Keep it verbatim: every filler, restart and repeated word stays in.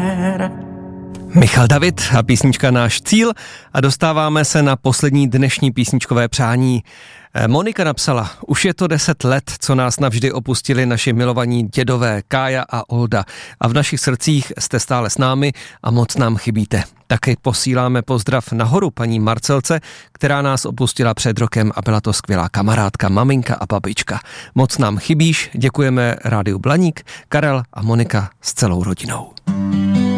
fér. Michal David a písnička Náš cíl a dostáváme se na poslední dnešní písničkové přání. Monika napsala, už je to deset let, co nás navždy opustili naši milovaní dědové Kája a Olda a v našich srdcích jste stále s námi a moc nám chybíte. Taky posíláme pozdrav nahoru paní Marcelce, která nás opustila před rokem a byla to skvělá kamarádka, maminka a babička. Moc nám chybíš, děkujeme Rádiu Blaník, Karel a Monika s celou rodinou.